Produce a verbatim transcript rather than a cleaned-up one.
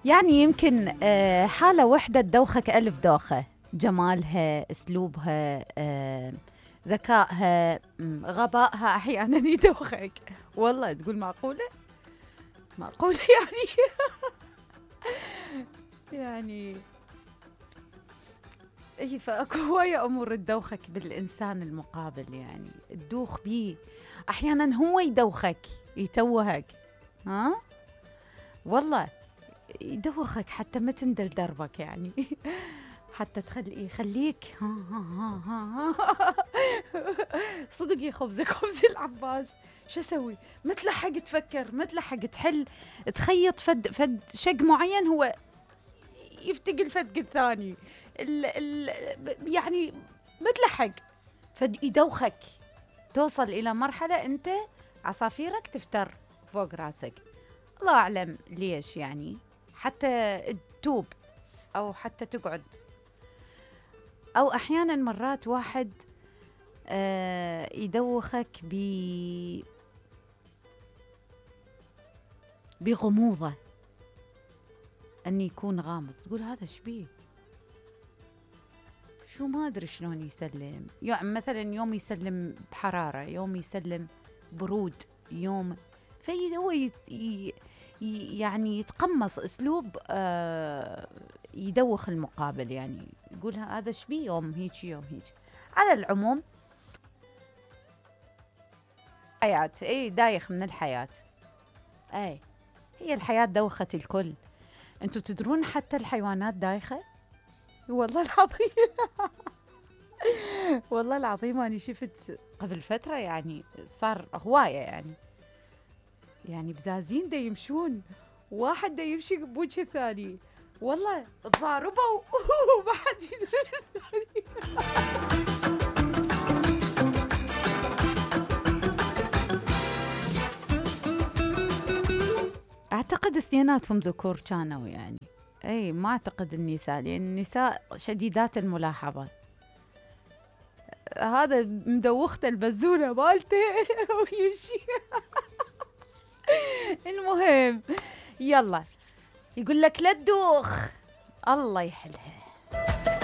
يعني يمكن آه، حالة وحدة تدوخك ألف دوخة. جمالها، أسلوبها، آه، ذكائها، م، غبائها أحيانا يدوخك. والله تقول معقولة معقولة يعني يعني اي فاكو هواية امور تدوخك بالانسان المقابل، يعني تدوخ بيه. احيانا هو يدوخك، يتوهك. ها والله يدوخك حتى ما تندل دربك يعني حتى تخلي يخليك ها ها ها ها صدق يا خبزك خبز العباس. شو اسوي؟ ما تلحق تفكر، ما تلحق تحل، تخيط فد فد شق معين، هو يفتق الفدق الثاني. ال ال يعني ما تلحق، فد يدوخك. توصل الى مرحله انت عصافيرك تفتر فوق راسك. الله اعلم ليش، يعني حتى تتوب او حتى تقعد. او احيانا مرات واحد آه يدوخك ب بغموضه، ان يكون غامض، تقول هذا شبيه، شو ما ادري شلون يسلم. يعني مثلا يوم يسلم بحراره، يوم يسلم برود، يوم في هو يت ي ي يعني يتقمص اسلوب آه يدوخ المقابل، يعني يقول هذا شبيه يوم هيك يوم هيك. على العموم حياة، اي دايخ من الحياة. اي هي الحياة دوخت الكل. انتوا تدرون حتى الحيوانات دايخة. والله العظيم والله العظيم أنا شفت قبل فترة، يعني صار هواية، يعني يعني بزازين دا يمشون، واحد دا يمشي بوجه الثاني، والله تضاربوا وما حد يدري الثاني. أعتقد اثنيناتهم ذكور كانوا، يعني أي ما أعتقد النساء، لأن النساء شديدات الملاحظة. هذا مدوخته البزونة مالته ويمشي. المهم يلا، يقول لك لا تدوخ، الله يحلها.